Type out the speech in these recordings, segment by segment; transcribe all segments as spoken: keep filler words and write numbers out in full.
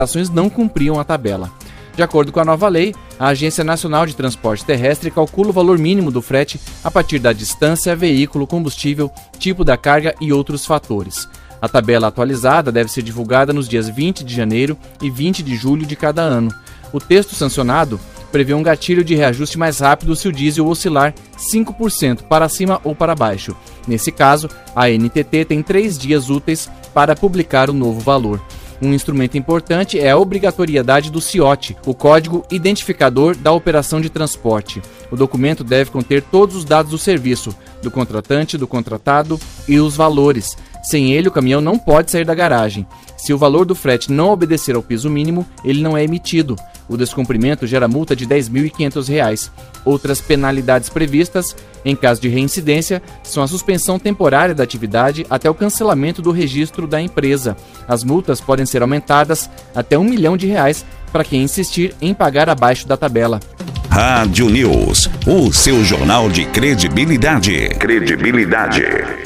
ações não cumpriam a tabela. De acordo com a nova lei, a Agência Nacional de Transporte Terrestre calcula o valor mínimo do frete a partir da distância, veículo, combustível, tipo da carga e outros fatores. A tabela atualizada deve ser divulgada nos dias vinte de janeiro e vinte de julho de cada ano. O texto sancionado prevê um gatilho de reajuste mais rápido se o diesel oscilar cinco por cento para cima ou para baixo. Nesse caso, a A N T T tem três dias úteis para publicar o novo valor. Um instrumento importante é a obrigatoriedade do C I O T, o Código Identificador da Operação de Transporte. O documento deve conter todos os dados do serviço, do contratante, do contratado e os valores. Sem ele, o caminhão não pode sair da garagem. Se o valor do frete não obedecer ao piso mínimo, ele não é emitido. O descumprimento gera multa de dez mil e quinhentos reais. Outras penalidades previstas, em caso de reincidência, são a suspensão temporária da atividade até o cancelamento do registro da empresa. As multas podem ser aumentadas até um milhão de reais para quem insistir em pagar abaixo da tabela. Rádio News, o seu jornal de credibilidade. Credibilidade.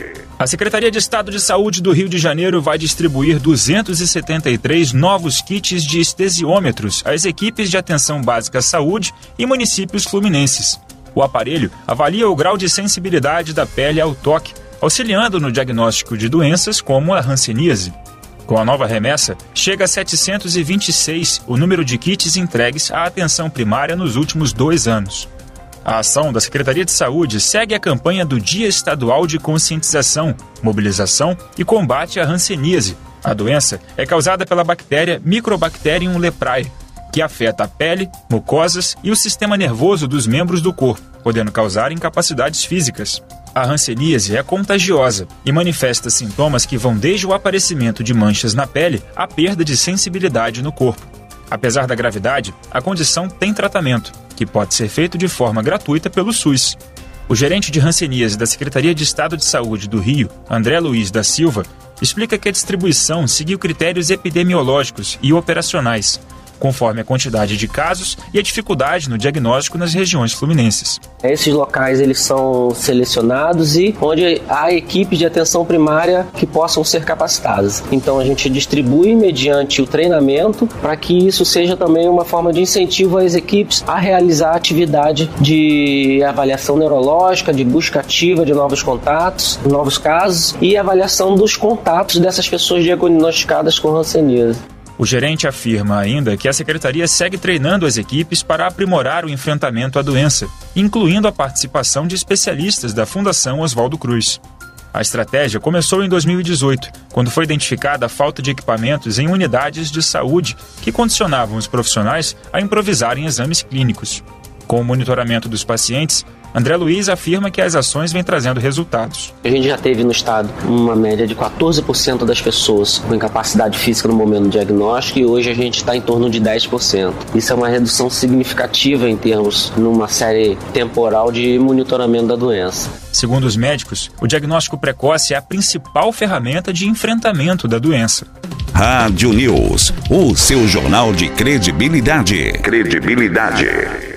A Secretaria de Estado de Saúde do Rio de Janeiro vai distribuir duzentos e setenta e três novos kits de estesiômetros às equipes de atenção básica à saúde e municípios fluminenses. O aparelho avalia o grau de sensibilidade da pele ao toque, auxiliando no diagnóstico de doenças como a hanseníase. Com a nova remessa, chega a setecentos e vinte e seis o número de kits entregues à atenção primária nos últimos dois anos. A ação da Secretaria de Saúde segue a campanha do Dia Estadual de Conscientização, Mobilização e Combate à Hanseníase. A doença é causada pela bactéria Microbacterium leprae, que afeta a pele, mucosas e o sistema nervoso dos membros do corpo, podendo causar incapacidades físicas. A hanseníase é contagiosa e manifesta sintomas que vão desde o aparecimento de manchas na pele à perda de sensibilidade no corpo. Apesar da gravidade, a condição tem tratamento, que pode ser feito de forma gratuita pelo SUS. O gerente de hanseníase da Secretaria de Estado de Saúde do Rio, André Luiz da Silva, explica que a distribuição seguiu critérios epidemiológicos e operacionais, conforme a quantidade de casos e a dificuldade no diagnóstico nas regiões fluminenses. Esses locais eles são selecionados e onde há equipes de atenção primária que possam ser capacitadas. Então a gente distribui mediante o treinamento para que isso seja também uma forma de incentivo às equipes a realizar a atividade de avaliação neurológica, de busca ativa de novos contatos, novos casos e avaliação dos contatos dessas pessoas diagnosticadas com hanseníase. O gerente afirma ainda que a secretaria segue treinando as equipes para aprimorar o enfrentamento à doença, incluindo a participação de especialistas da Fundação Oswaldo Cruz. A estratégia começou em dois mil e dezoito, quando foi identificada a falta de equipamentos em unidades de saúde que condicionavam os profissionais a improvisarem exames clínicos. Com o monitoramento dos pacientes, André Luiz afirma que as ações vêm trazendo resultados. A gente já teve no estado uma média de quatorze por cento das pessoas com incapacidade física no momento do diagnóstico e hoje a gente está em torno de dez por cento. Isso é uma redução significativa em termos, numa série temporal de monitoramento da doença. Segundo os médicos, o diagnóstico precoce é a principal ferramenta de enfrentamento da doença. Rádio News, o seu jornal de credibilidade. Credibilidade.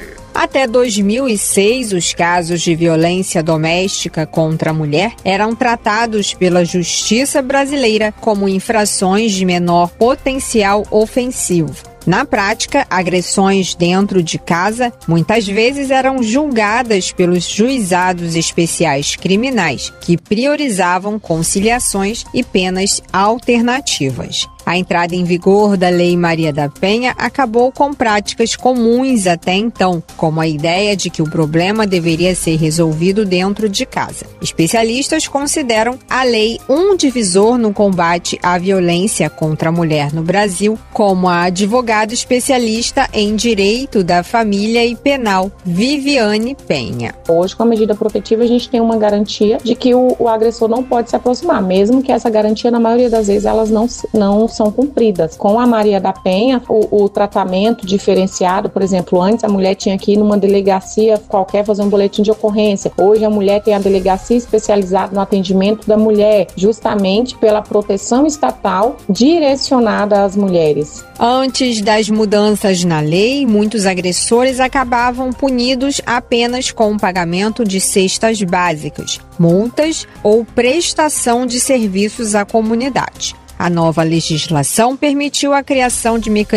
Até dois mil e seis, os casos de violência doméstica contra a mulher eram tratados pela Justiça brasileira como infrações de menor potencial ofensivo. Na prática, agressões dentro de casa muitas vezes eram julgadas pelos juizados especiais criminais, que priorizavam conciliações e penas alternativas. A entrada em vigor da Lei Maria da Penha acabou com práticas comuns até então, como a ideia de que o problema deveria ser resolvido dentro de casa. Especialistas consideram a lei um divisor no combate à violência contra a mulher no Brasil, como a advogada especialista em direito da família e penal, Viviane Penha. Hoje, com a medida protetiva, a gente tem uma garantia de que o, o agressor não pode se aproximar, mesmo que essa garantia, na maioria das vezes, elas não, não são cumpridas. Com a Maria da Penha, o, o tratamento diferenciado, por exemplo, antes a mulher tinha que ir numa delegacia qualquer fazer um boletim de ocorrência. Hoje a mulher tem a delegacia especializada no atendimento da mulher, justamente pela proteção estatal direcionada às mulheres. Antes das mudanças na lei, muitos agressores acabavam punidos apenas com o pagamento de cestas básicas, multas ou prestação de serviços à comunidade. A nova legislação permitiu a criação de mecanismos